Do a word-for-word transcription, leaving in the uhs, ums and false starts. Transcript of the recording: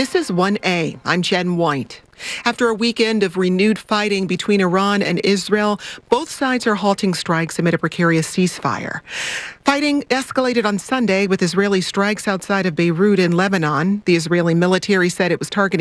This is one A. I'm Jen White. After a weekend of renewed fighting between Iran and Israel, both sides are halting strikes amid a precarious ceasefire. Fighting escalated on Sunday with Israeli strikes outside of Beirut in Lebanon. The Israeli military said it was targeting